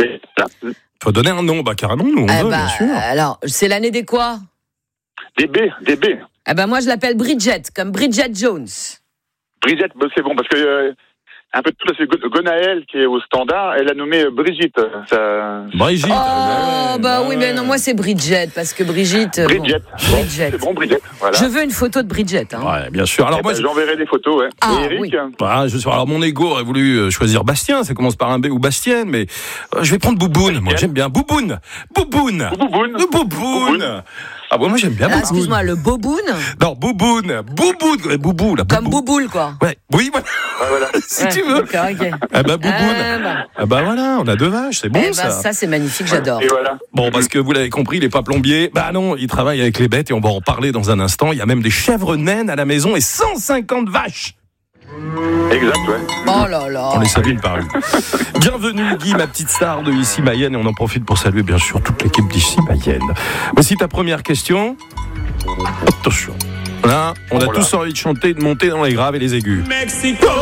Faut donner un nom, carrément, nous, on veut, bien sûr. Alors, c'est l'année des quoi? Des B. Moi, je l'appelle Bridget, comme Bridget Jones. Bridget, c'est bon, parce que un peu de tout, c'est Gonaël qui est au standard, elle a nommé Brigitte. Brigitte. Oui, mais non, moi c'est Bridget, parce que Brigitte. Bridget. Bridget. C'est bon, Bridget. Voilà. Je veux une photo de Bridget. Hein. Ouais, bien sûr. Alors moi, j'enverrai des photos. Ouais. Et Eric, oui. Alors mon ego aurait voulu choisir Bastien. Ça commence par un B ou Bastienne, mais je vais prendre Bouboune. Moi, j'aime bien Bouboune. Ah moi j'aime bien Bouboune. Excuse-moi, le Boboune? Non, Bouboune, Boubou, la comme Bouboule, quoi. Ouais, oui, voilà. Si tu veux. D'accord, ok. Bouboune. Voilà, on a 2 vaches, c'est bon ça. Ça c'est magnifique, j'adore. Et voilà. Bon, parce que vous l'avez compris, il est pas plombier. Non, il travaille avec les bêtes et on va en parler dans un instant. Il y a même des chèvres naines à la maison et 150 vaches. Exact, ouais. Oh là là. On les salue par une. Bienvenue Guy, ma petite star de Ici Mayenne, et on en profite pour saluer bien sûr toute l'équipe d'Ici Mayenne. Voici ta première question. Attention. Là, on a tous envie de chanter, de monter dans les graves et les aigus. Mexico.